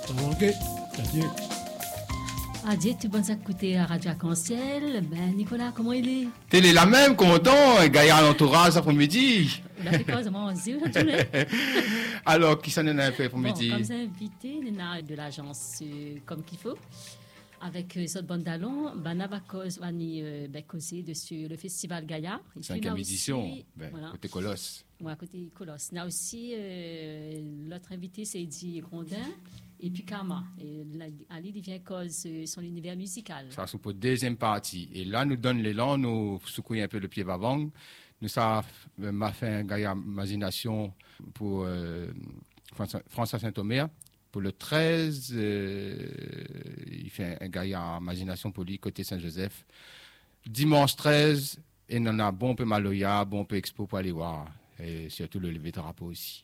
Ok, adieu. Adieu, tu bonnes à écouter à Radio Arc-en-Ciel. Ben, Nicolas, comment il est? T'es la même, content, Gaillard l'entourage après-midi. Il a fait quoi, comment on se dit aujourd'hui? Alors, qui s'en en a fait après-midi? Comme invité, il y a de l'agence comme qu'il faut. Avec cette bande d'allons, on va causer dessus le festival Gaillard. 5e édition, voilà. Côté Colosse. Oui, à côté Colosse. Il y a aussi l'autre invité, c'est Eddie Grondin et puis Karma. Et Ali devient cause sur l'univers musical. Ça, c'est pour la deuxième partie. Et là, nous donne l'élan, nous secouons un peu le pied avant. Nous, ça m'a fait un Gaillard Imagination pour François Saint-Omer. Pour le 13, il fait un Gaillard Imagination pour lui, côté Saint-Joseph. Dimanche 13, et on a bon peu Maloya, bon peu Expo pour aller voir. Et surtout le lever de drapeau aussi.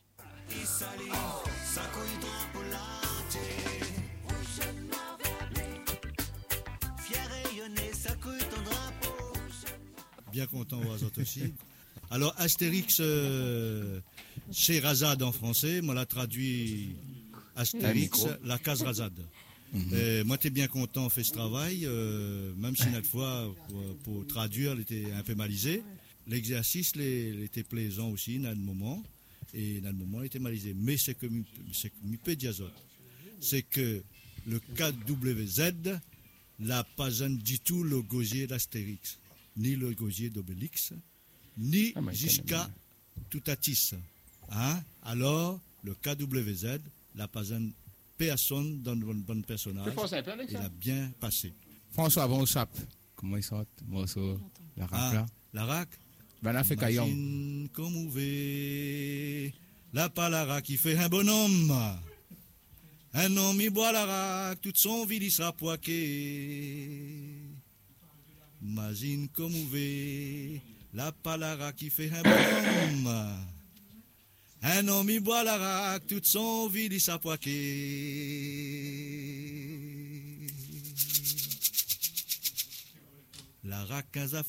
Bien content de voir ça aussi. Alors, Astérix, c'est Razad en français. Moi, l'a traduit Astérix, la case Razad. Moi, j'étais bien content, on fait ce travail. Même si, une fois, pour traduire, il était un peu malisé. L'exercice il était plaisant aussi, dans le moment. Et dans le moment, il était malisé. Mais ce que je peux dire, c'est que le KWZ n'a pas du tout le gosier d'Astérix, ni le gosier d'Obélix, ni jusqu'à Toutatis. Hein? Alors, le KWZ n'a pas un personne dans le bon personnage. Il a bien passé. François Bonchap, comment il sort? La RAC là? La RAC? Ben, on a fait Caillon. Imagine comme on la palara qui fait un bonhomme. Un homme, il boit la RAC, toute son vie, il sera poiqué. Imagine comme on la palara qui fait un bonhomme. Un homme, il boit la RAC, toute son vie, il sera poiqué. La RAC, 15